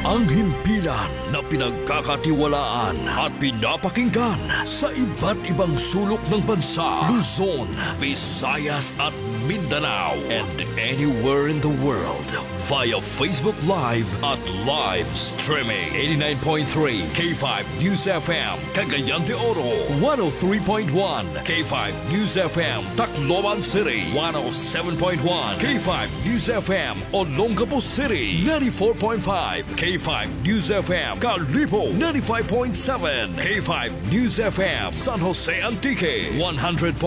Ang himpilan na pinagkakatiwalaan at pinapakinggan sa iba't ibang sulok ng bansa, Luzon, Visayas at Mindanao, and anywhere in the world via Facebook Live at live streaming. 89.3 K5 News FM, Cagayan de Oro. 103.1 K5 News FM, Tacloban City. 107.1 K5 News FM, Olongapo City. 94.5 K5 News FM, Calibo. 95.7 K5 News FM, San Jose Antique. 100.